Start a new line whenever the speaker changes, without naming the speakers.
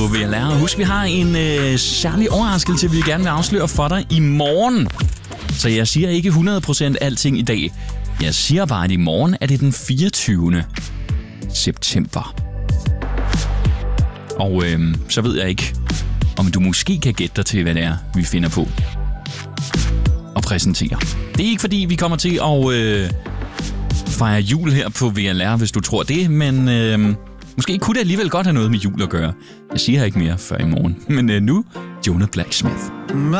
VLR. Husk, vi har en særlig overraskelse, vi gerne vil afsløre for dig i morgen. Så jeg siger ikke 100% alting i dag. Jeg siger bare, at i morgen er det den 24. september. Og så ved jeg ikke, om du måske kan gætte dig til, hvad det er, vi finder på og præsentere. Det er ikke, fordi vi kommer til at fejre jul her på VLR, hvis du tror det, men måske kunne det alligevel godt have noget med jul at gøre. Jeg siger ikke mere før i morgen. Men nu, Jonah Blacksmith.